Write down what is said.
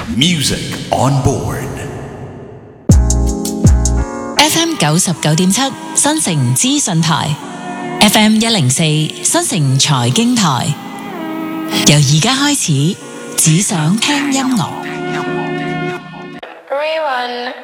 Music on board. FM 99.7新城資訊台 ，FM 104新城財經台。由而家開始，只想聽音樂。